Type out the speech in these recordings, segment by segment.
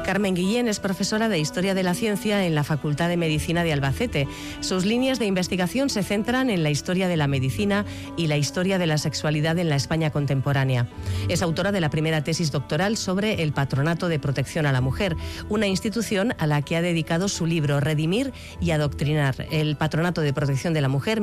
Carmen Guillén es profesora de Historia de la Ciencia en la Facultad de Medicina de Albacete. Sus líneas de investigación se centran en la historia de la medicina y la historia de la sexualidad en la España contemporánea. Es autora de la primera tesis doctoral sobre el Patronato de Protección a la Mujer, una institución a la que ha dedicado su libro Redimir y Adoctrinar, el Patronato de Protección de la Mujer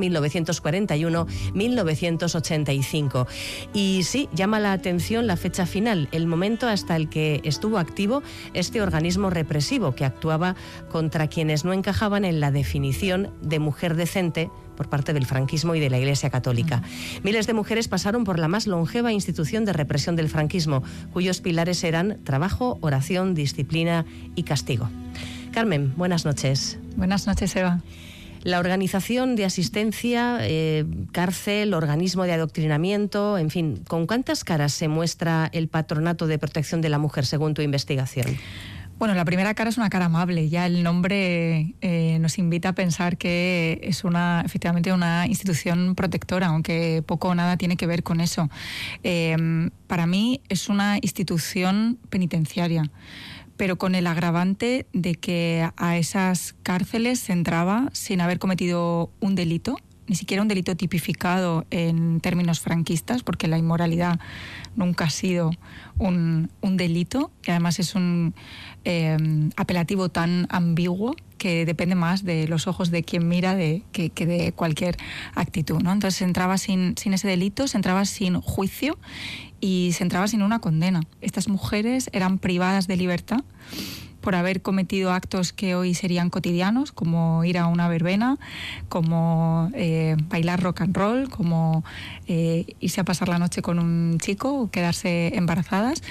1941-1985. Y sí, llama la atención la fecha final, el momento hasta el que estuvo activo este organismo represivo que actuaba contra quienes no encajaban en la definición de mujer decente por parte del franquismo y de la Iglesia Católica. Miles de mujeres pasaron por la más longeva institución de represión del franquismo, cuyos pilares eran trabajo, oración, disciplina y castigo. Carmen, buenas noches. Buenas noches, Eva. La organización de asistencia, cárcel, organismo de adoctrinamiento, en fin, ¿con cuántas caras se muestra el Patronato de Protección de la Mujer según tu investigación? Bueno, la primera cara es una cara amable. Ya el nombre nos invita a pensar que es efectivamente una institución protectora, aunque poco o nada tiene que ver con eso. Para mí es una institución penitenciaria, pero con el agravante de que a esas cárceles se entraba sin haber cometido un delito, ni siquiera un delito tipificado en términos franquistas, porque la inmoralidad nunca ha sido un delito, y además es un apelativo tan ambiguo que depende más de los ojos de quien mira que de cualquier actitud, ¿no? Entonces se entraba sin ese delito, se entraba sin juicio y se entraba sin una condena. Estas mujeres eran privadas de libertad por haber cometido actos que hoy serían cotidianos, como ir a una verbena, como bailar rock and roll, como irse a pasar la noche con un chico o quedarse embarazadas,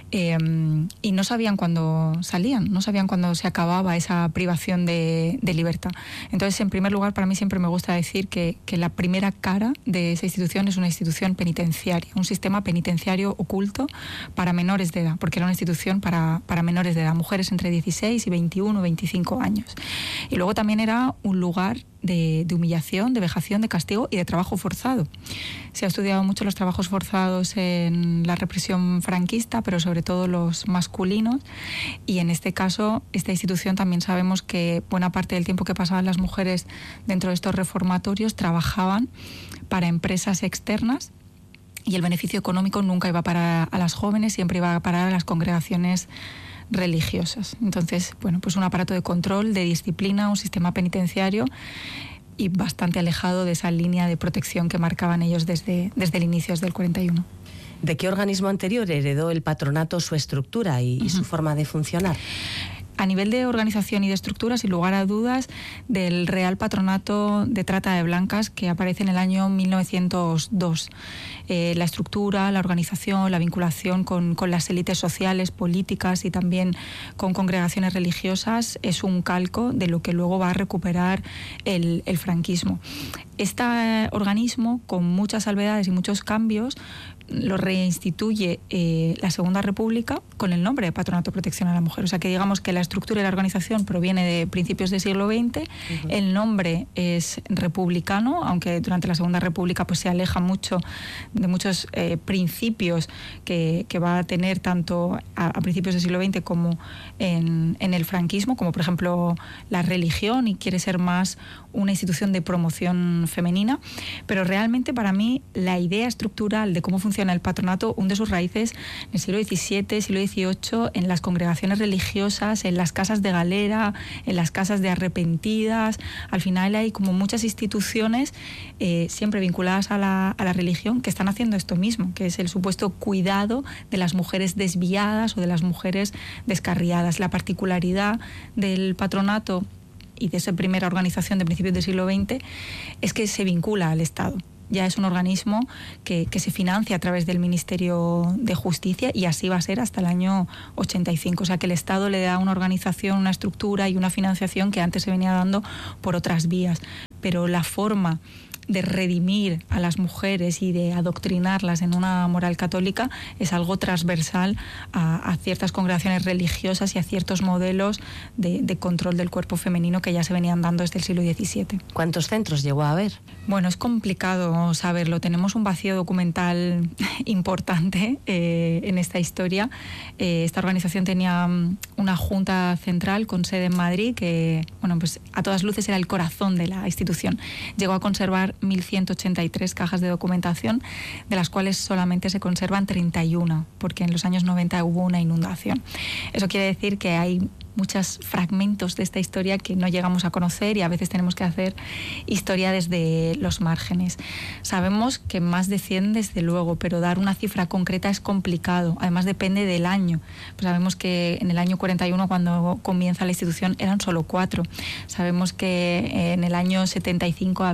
y no sabían cuándo salían, no sabían cuándo se acababa esa privación de libertad. Entonces, en primer lugar, para mí siempre me gusta decir que la primera cara de esa institución es una institución penitenciaria, un sistema penitenciario oculto para menores de edad, porque era una institución para menores de edad, mujeres entre 16 y 21 o 25 años. Y luego también era un lugar de humillación, de vejación, de castigo y de trabajo forzado. Se ha estudiado mucho los trabajos forzados en la represión franquista, pero sobre todo los masculinos, y en este caso, esta institución también sabemos que buena parte del tiempo que pasaban las mujeres dentro de estos reformatorios trabajaban para empresas externas, y el beneficio económico nunca iba a parar a las jóvenes, siempre iba a parar a las congregaciones religiosas. Entonces, bueno, pues un aparato de control, de disciplina, un sistema penitenciario y bastante alejado de esa línea de protección que marcaban ellos desde el inicio, desde el 41. ¿De qué organismo anterior heredó el patronato su estructura y su forma de funcionar? A nivel de organización y de estructura, sin lugar a dudas, del Real Patronato de Trata de Blancas, que aparece en el año 1902. La estructura, la organización, la vinculación con las élites sociales, políticas y también con congregaciones religiosas es un calco de lo que luego va a recuperar el franquismo. Este organismo, con muchas salvedades y muchos cambios, lo reinstituye la Segunda República con el nombre de Patronato de Protección a la Mujer. O sea que digamos que la estructura y la organización proviene de principios del siglo XX, el nombre es republicano, aunque durante la Segunda República pues se aleja mucho de muchos principios que va a tener tanto a principios del siglo XX como en el franquismo, como por ejemplo la religión, y quiere ser más una institución de promoción femenina, pero realmente para mí la idea estructural de cómo funciona el patronato hunde sus raíces en el siglo XVII, siglo XVIII, en las congregaciones religiosas, en las casas de galera, en las casas de arrepentidas. Al final hay como muchas instituciones siempre vinculadas a la religión que están haciendo esto mismo, que es el supuesto cuidado de las mujeres desviadas o de las mujeres descarriadas. La particularidad del patronato y de esa primera organización de principios del siglo XX es que se vincula al Estado. Ya es un organismo que se financia a través del Ministerio de Justicia, y así va a ser hasta el año 85. O sea que el Estado le da una organización, una estructura y una financiación que antes se venía dando por otras vías. Pero la forma de redimir a las mujeres y de adoctrinarlas en una moral católica es algo transversal a ciertas congregaciones religiosas y a ciertos modelos de control del cuerpo femenino que ya se venían dando desde el siglo XVII. ¿Cuántos centros llegó a haber? Bueno, es complicado saberlo. Tenemos un vacío documental importante en esta historia. Esta organización tenía una junta central con sede en Madrid que, bueno, pues a todas luces era el corazón de la institución. Llegó a conservar 1.183 cajas de documentación, de las cuales solamente se conservan 31, porque en los años 90 hubo una inundación. Eso quiere decir que hay muchos fragmentos de esta historia que no llegamos a conocer y a veces tenemos que hacer historia desde los márgenes. Sabemos que más de 100 desde luego, pero dar una cifra concreta es complicado. Además depende del año. Pues sabemos que en el año 41, cuando comienza la institución, eran solo 4. Sabemos que en el año 75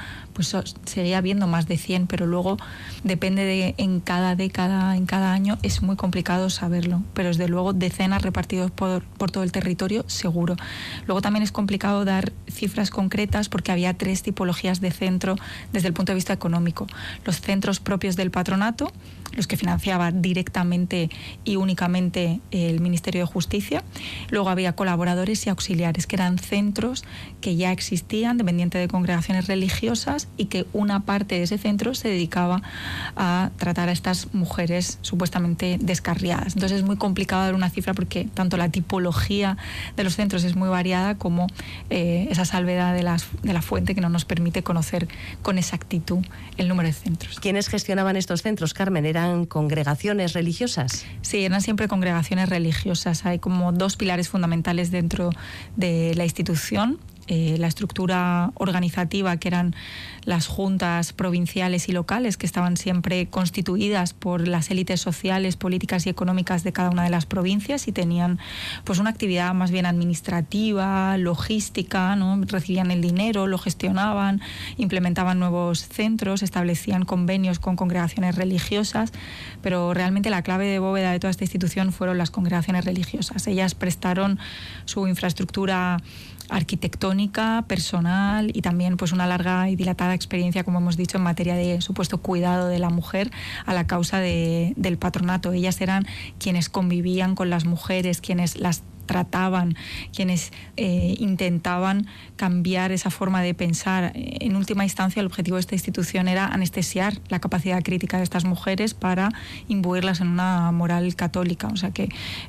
seguía habiendo más de 100, pero luego depende de en cada década, en cada año, es muy complicado saberlo. Pero desde luego decenas repartidos por todo el territorio, seguro. Luego también es complicado dar cifras concretas porque había 3 tipologías de centro desde el punto de vista económico. Los centros propios del patronato, los que financiaba directamente y únicamente el Ministerio de Justicia. Luego había colaboradores y auxiliares, que eran centros que ya existían, dependientes de congregaciones religiosas, y que una parte de ese centro se dedicaba a tratar a estas mujeres supuestamente descarriadas. Entonces es muy complicado dar una cifra porque tanto la tipología de los centros es muy variada como esa salvedad de la fuente que no nos permite conocer con exactitud el número de centros. ¿Quiénes gestionaban estos centros, Carmen? ¿Eran congregaciones religiosas? Sí, eran siempre congregaciones religiosas. Hay como 2 pilares fundamentales dentro de la institución. La estructura organizativa, que eran las juntas provinciales y locales, que estaban siempre constituidas por las élites sociales, políticas y económicas de cada una de las provincias y tenían pues una actividad más bien administrativa, logística, ¿no? Recibían el dinero, lo gestionaban, implementaban nuevos centros, establecían convenios con congregaciones religiosas, pero realmente la clave de bóveda de toda esta institución fueron las congregaciones religiosas. Ellas prestaron su infraestructura arquitectónica, personal y también pues una larga y dilatada experiencia, como hemos dicho, en materia de supuesto cuidado de la mujer a la causa del patronato. Ellas eran quienes convivían con las mujeres, quienes las trataban, quienes intentaban cambiar esa forma de pensar. En última instancia, el objetivo de esta institución era anestesiar la capacidad crítica de estas mujeres para imbuirlas en una moral católica. O sea que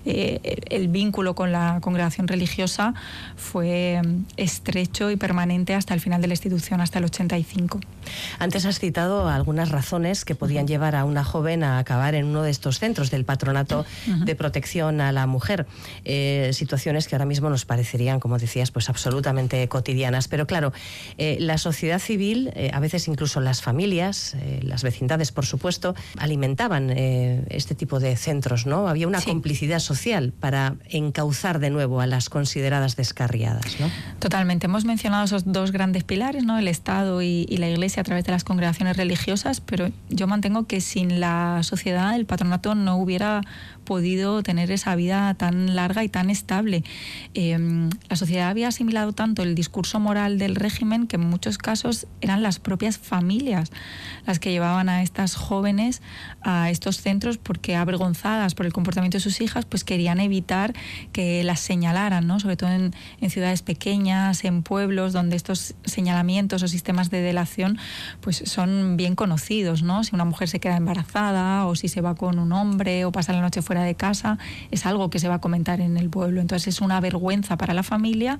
el vínculo con la congregación religiosa fue estrecho y permanente hasta el final de la institución, hasta el 85. Antes has citado algunas razones que podían llevar a una joven a acabar en uno de estos centros del Patronato de Protección a la Mujer. Situaciones que ahora mismo nos parecerían, como decías, pues absolutamente cotidianas. Pero claro, la sociedad civil, a veces incluso las familias, las vecindades, por supuesto, alimentaban este tipo de centros, ¿no? Había una complicidad social para encauzar de nuevo a las consideradas descarriadas, ¿no? Totalmente. Hemos mencionado esos 2 grandes pilares, ¿no? El Estado y la Iglesia a través de las congregaciones religiosas, pero yo mantengo que sin la sociedad el patronato no hubiera podido tener esa vida tan larga y tan estable. La sociedad había asimilado tanto el discurso moral del régimen que en muchos casos eran las propias familias las que llevaban a estas jóvenes a estos centros porque, avergonzadas por el comportamiento de sus hijas, pues querían evitar que las señalaran, ¿no? Sobre todo en ciudades pequeñas, en pueblos donde estos señalamientos o sistemas de delación pues son bien conocidos, ¿no? Si una mujer se queda embarazada o si se va con un hombre o pasa la noche fuera de casa, es algo que se va a comentar en el pueblo. Entonces es una vergüenza para la familia,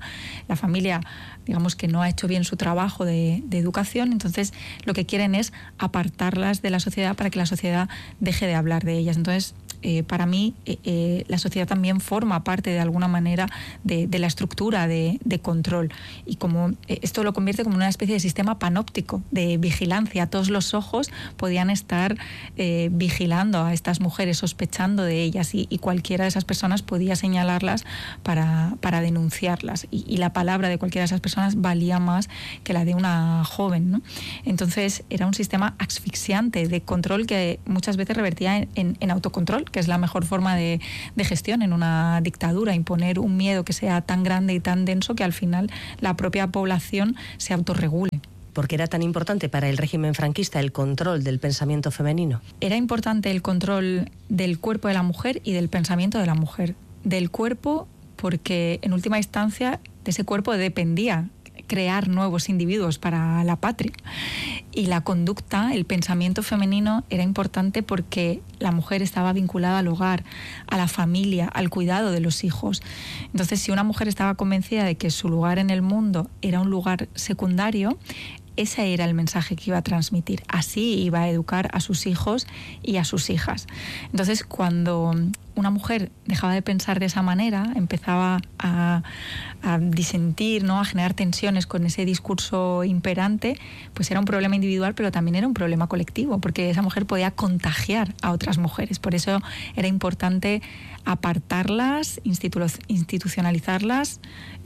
digamos que no ha hecho bien su trabajo de educación, entonces lo que quieren es apartarlas de la sociedad para que la sociedad deje de hablar de ellas. Entonces para mí la sociedad también forma parte de alguna manera de la estructura de control, y como esto lo convierte como una especie de sistema panóptico de vigilancia. Todos los ojos podían estar vigilando a estas mujeres, sospechando de ellas, y cualquiera de esas personas podía señalarlas para denunciarlas, y la palabra de cualquiera de esas personas valía más que la de una joven, ¿no? Entonces era un sistema asfixiante de control que muchas veces revertía en autocontrol, que es la mejor forma de gestión en una dictadura, imponer un miedo que sea tan grande y tan denso que al final la propia población se autorregule. ¿Por qué era tan importante para el régimen franquista el control del pensamiento femenino? Era importante el control del cuerpo de la mujer y del pensamiento de la mujer. Del cuerpo, porque en última instancia de ese cuerpo dependía crear nuevos individuos para la patria. Y la conducta, el pensamiento femenino era importante porque la mujer estaba vinculada al hogar, a la familia, al cuidado de los hijos. Entonces, si una mujer estaba convencida de que su lugar en el mundo era un lugar secundario, ese era el mensaje que iba a transmitir. Así iba a educar a sus hijos y a sus hijas. Entonces, cuando una mujer dejaba de pensar de esa manera, empezaba a disentir, ¿no?, a generar tensiones con ese discurso imperante, pues era un problema individual, pero también era un problema colectivo, porque esa mujer podía contagiar a otras mujeres. Por eso era importante apartarlas, institucionalizarlas,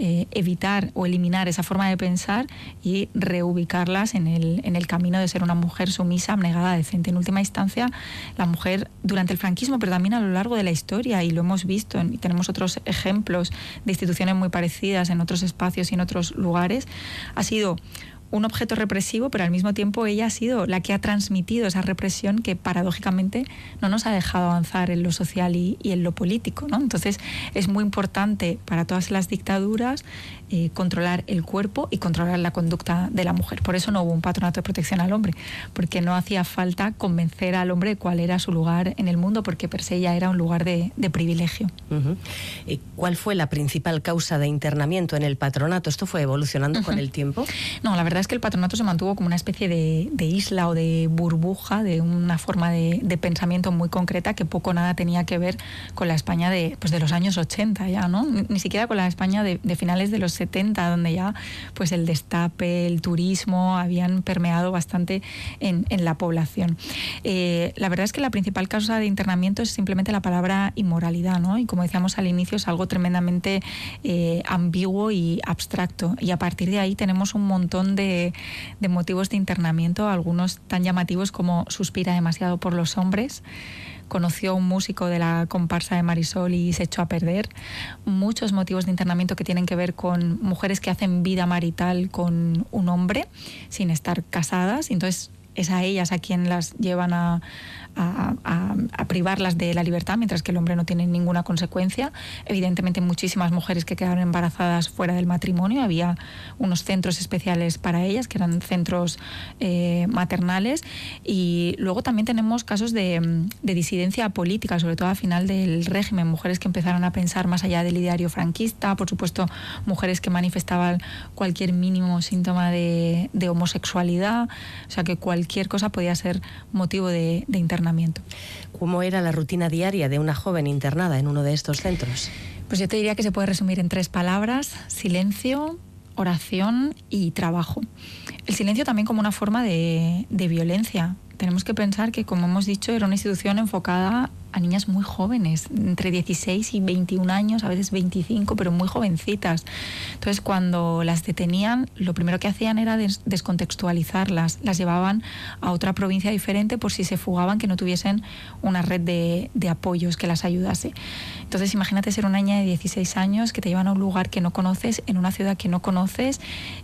evitar o eliminar esa forma de pensar y reubicarlas en el camino de ser una mujer sumisa, abnegada, decente. En última instancia, la mujer durante el franquismo, pero también a lo largo de la historia, y lo hemos visto, y tenemos otros ejemplos de instituciones muy parecidas en otros espacios y en otros lugares, ha sido un objeto represivo, pero al mismo tiempo ella ha sido la que ha transmitido esa represión que paradójicamente no nos ha dejado avanzar en lo social y en lo político, ¿no? Entonces es muy importante para todas las dictaduras controlar el cuerpo y controlar la conducta de la mujer. Por eso no hubo un patronato de protección al hombre, porque no hacía falta convencer al hombre de cuál era su lugar en el mundo, porque per se ya era un lugar de privilegio. Uh-huh. ¿Y cuál fue la principal causa de internamiento en el patronato? ¿Esto fue evolucionando con el tiempo? No, la verdad es que el patronato se mantuvo como una especie de isla o de burbuja, de una forma de pensamiento muy concreta que poco o nada tenía que ver con la España de los años 80 ya, ¿no? Ni siquiera con la España de finales de los 70, donde ya pues el destape, el turismo habían permeado bastante en la población. La verdad es que la principal causa de internamiento es simplemente la palabra inmoralidad, ¿no? Y como decíamos al inicio, es algo tremendamente ambiguo y abstracto. Y a partir de ahí tenemos un montón de motivos de internamiento, algunos tan llamativos como suspira demasiado por los hombres, conoció a un músico de la comparsa de Marisol y se echó a perder. Muchos motivos de internamiento que tienen que ver con mujeres que hacen vida marital con un hombre sin estar casadas, y entonces es a ellas a quien las llevan a privarlas de la libertad, mientras que el hombre no tiene ninguna consecuencia. Evidentemente muchísimas mujeres que quedaron embarazadas fuera del matrimonio, había unos centros especiales para ellas, que eran centros maternales, y luego también tenemos casos de disidencia política, sobre todo al final del régimen, mujeres que empezaron a pensar más allá del ideario franquista, por supuesto mujeres que manifestaban cualquier mínimo síntoma de homosexualidad, o sea que cualquier cosa podía ser motivo de internamiento. ¿Cómo era la rutina diaria de una joven internada en uno de estos centros? Pues yo te diría que se puede resumir en 3 palabras: silencio, oración y trabajo. El silencio también como una forma de violencia. Tenemos que pensar que, como hemos dicho, era una institución enfocada a niñas muy jóvenes, entre 16 y 21 años, a veces 25, pero muy jovencitas. Entonces, cuando las detenían, lo primero que hacían era descontextualizarlas, las llevaban a otra provincia diferente por si se fugaban, que no tuviesen una red de apoyos que las ayudase. Entonces, imagínate ser una niña de 16 años que te llevan a un lugar que no conoces, en una ciudad que no conoces,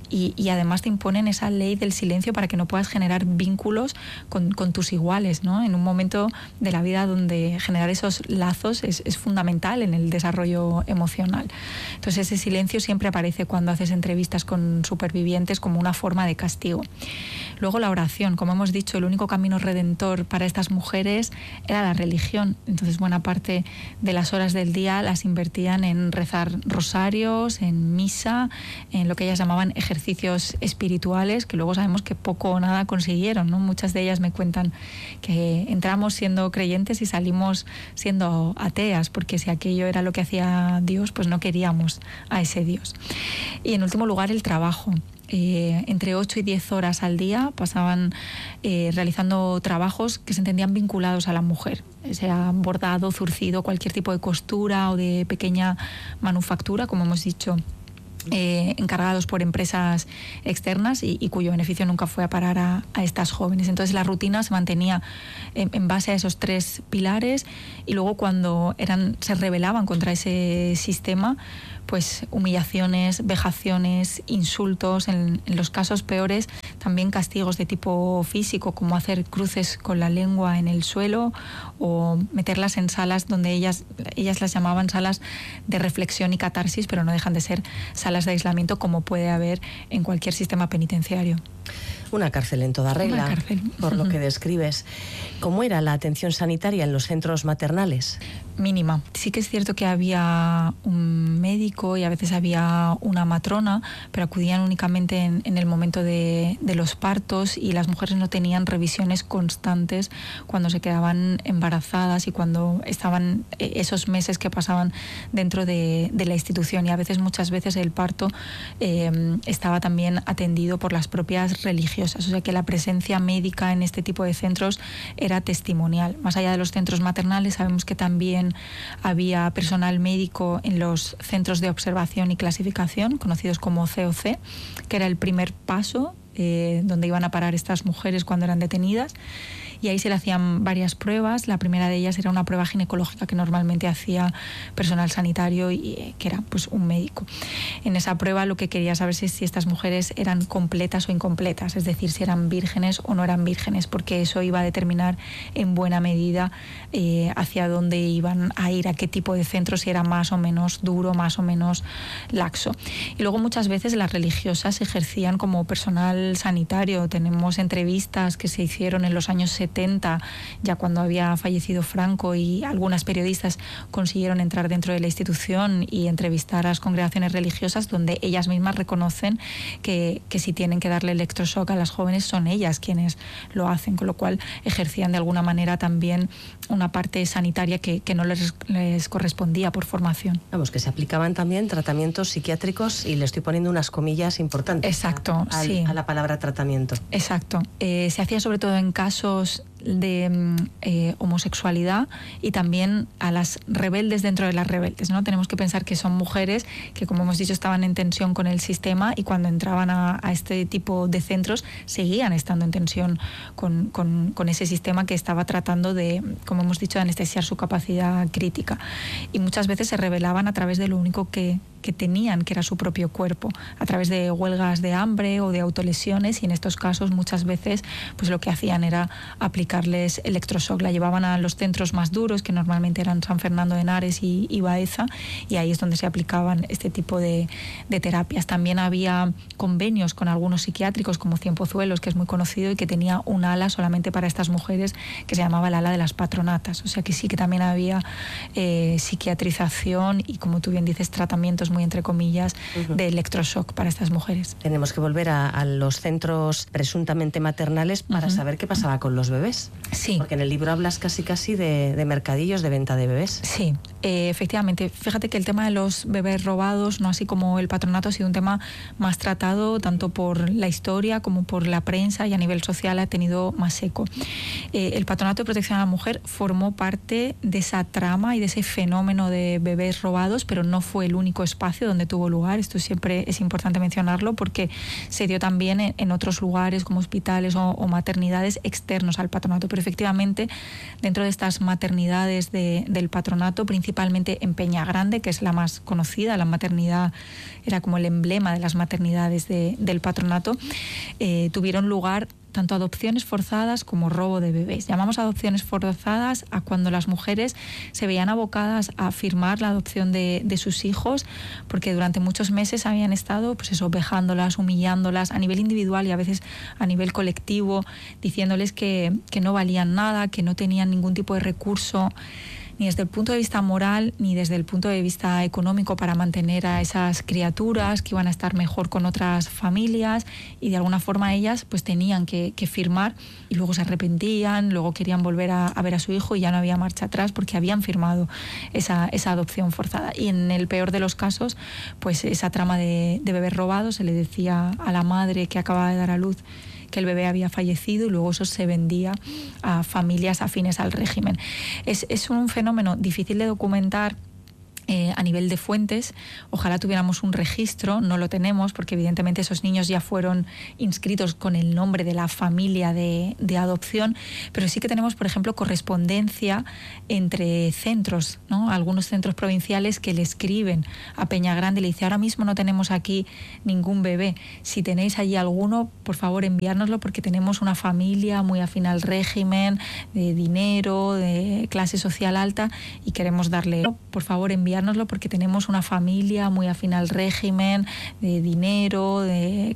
y además te imponen esa ley del silencio para que no puedas generar vínculos con tus iguales, ¿no? En un momento de la vida donde generar esos lazos es fundamental en el desarrollo emocional. Entonces ese silencio siempre aparece cuando haces entrevistas con supervivientes como una forma de castigo. Luego la oración, como hemos dicho, el único camino redentor para estas mujeres era la religión. Entonces buena parte de las horas del día las invertían en rezar rosarios, en misa, en lo que ellas llamaban ejercicios espirituales, que luego sabemos que poco o nada consiguieron, ¿no? Muchas de ellas me cuentan que entramos siendo creyentes y salimos siendo ateas, porque si aquello era lo que hacía Dios, pues no queríamos a ese Dios. Y en último lugar, el trabajo. Entre 8 y 10 horas al día pasaban realizando trabajos que se entendían vinculados a la mujer, sea bordado, zurcido, cualquier tipo de costura o de pequeña manufactura, como hemos dicho, encargados por empresas externas y cuyo beneficio nunca fue a parar a estas jóvenes. Entonces la rutina se mantenía en base a esos 3 pilares, y luego cuando se rebelaban contra ese sistema, pues humillaciones, vejaciones, insultos, en los casos peores también castigos de tipo físico, como hacer cruces con la lengua en el suelo o meterlas en salas donde ellas las llamaban salas de reflexión y catarsis, pero no dejan de ser salas de aislamiento como puede haber en cualquier sistema penitenciario. Una cárcel en toda regla, Una cárcel. Por lo que describes. ¿Cómo era la atención sanitaria en los centros maternales? Mínima. Sí que es cierto que había un médico y a veces había una matrona, pero acudían únicamente en el momento de los partos, y las mujeres no tenían revisiones constantes cuando se quedaban embarazadas y cuando estaban esos meses que pasaban dentro de la institución, y a veces, muchas veces, el parto estaba también atendido por las propias religiosas, o sea que la presencia médica en este tipo de centros era testimonial. Más allá de los centros maternales, sabemos que también había personal médico en los centros de observación y clasificación, conocidos como COC, que era el primer paso donde iban a parar estas mujeres cuando eran detenidas, y ahí se le hacían varias pruebas. La primera de ellas era una prueba ginecológica que normalmente hacía personal sanitario y que era pues un médico. En esa prueba lo que quería saber es si estas mujeres eran completas o incompletas, es decir, si eran vírgenes o no eran vírgenes, porque eso iba a determinar en buena medida hacia dónde iban a ir, a qué tipo de centro, si era más o menos duro, más o menos laxo. Y luego muchas veces las religiosas ejercían como personal sanitario. Tenemos entrevistas que se hicieron en los años 70, ya cuando había fallecido Franco, y algunas periodistas consiguieron entrar dentro de la institución y entrevistar a las congregaciones religiosas, donde ellas mismas reconocen que si tienen que darle electroshock a las jóvenes son ellas quienes lo hacen, con lo cual ejercían de alguna manera también una parte sanitaria que no les correspondía por formación. Vamos, que se aplicaban también tratamientos psiquiátricos, y le estoy poniendo unas comillas importantes. Exacto, sí. A la palabra tratamiento. Exacto. Se hacía sobre todo en casos de homosexualidad, y también a las rebeldes dentro de las rebeldes, ¿no? Tenemos que pensar que son mujeres que, como hemos dicho, estaban en tensión con el sistema, y cuando entraban a este tipo de centros seguían estando en tensión con ese sistema que estaba tratando de, como hemos dicho, de anestesiar su capacidad crítica, y muchas veces se rebelaban a través de lo único que tenían, que era su propio cuerpo, a través de huelgas de hambre o de autolesiones, y en estos casos muchas veces pues lo que hacían era aplicarles electroshock. La llevaban a los centros más duros, que normalmente eran San Fernando de Henares y Baeza, y ahí es donde se aplicaban este tipo de terapias. También había convenios con algunos psiquiátricos, como Cienpozuelos, que es muy conocido y que tenía un ala solamente para estas mujeres, que se llamaba el ala de las patronatas. O sea que sí que también había psiquiatrización y, como tú bien dices, tratamientos muy entre comillas de electroshock para estas mujeres. Tenemos que volver a los centros presuntamente maternales para saber qué pasaba con los bebés. Sí. Porque en el libro hablas casi de mercadillos de venta de bebés. Sí, efectivamente. Fíjate que el tema de los bebés robados, no así como el patronato, ha sido un tema más tratado tanto por la historia como por la prensa, y a nivel social ha tenido más eco. El Patronato de Protección a la Mujer formó parte de esa trama y de ese fenómeno de bebés robados, pero no fue el único espacio donde tuvo lugar. Esto siempre es importante mencionarlo, porque se dio también en otros lugares como hospitales o maternidades externos al patronato, pero efectivamente dentro de estas maternidades del patronato, principalmente en Peñagrande, que es la más conocida, la maternidad era como el emblema de las maternidades del patronato, tuvieron lugar tanto adopciones forzadas como robo de bebés. Llamamos adopciones forzadas a cuando las mujeres se veían abocadas a firmar la adopción de sus hijos, porque durante muchos meses habían estado, pues eso, vejándolas, humillándolas a nivel individual y a veces a nivel colectivo, diciéndoles que no valían nada, que no tenían ningún tipo de recurso, ni desde el punto de vista moral ni desde el punto de vista económico, para mantener a esas criaturas, que iban a estar mejor con otras familias, y de alguna forma ellas pues tenían que firmar, y luego se arrepentían, luego querían volver a ver a su hijo y ya no había marcha atrás porque habían firmado esa adopción forzada. Y en el peor de los casos, pues esa trama de bebés robados, se le decía a la madre que acababa de dar a luz que el bebé había fallecido, y luego eso se vendía a familias afines al régimen. Es un fenómeno difícil de documentar a nivel de fuentes, ojalá tuviéramos un registro, no lo tenemos porque evidentemente esos niños ya fueron inscritos con el nombre de la familia de adopción, pero sí que tenemos, por ejemplo, correspondencia entre centros, ¿no? Algunos centros provinciales que le escriben a Peñagrande y le dice: ahora mismo no tenemos aquí ningún bebé, si tenéis allí alguno, por favor enviárnoslo porque tenemos una familia muy afín al régimen, de dinero, de clase social alta y queremos darle, por favor enviárnoslo porque tenemos una familia muy afín al régimen, de dinero, de